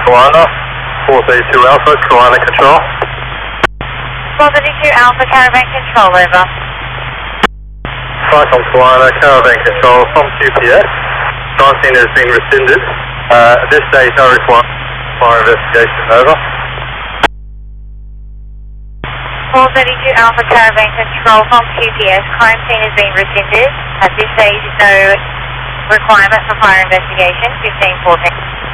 Kiwana, 432 Alpha, Kiwana Control. 432 Alpha, Caravan Control, over. Cyclone Kiwana, Caravan Control from QPS. Crime scene has been rescinded. At this stage, no requirement for investigation, over. 432 Alpha, Caravan Control from QPS. Crime scene has been rescinded. At this stage, no requirement for fire investigation. 1514.